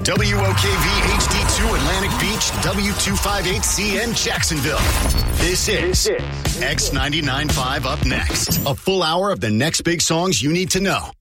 WOKV HD2 Atlantic Beach, W258CN Jacksonville. This is X99.5 Up Next. A full hour of the next big songs you need to know.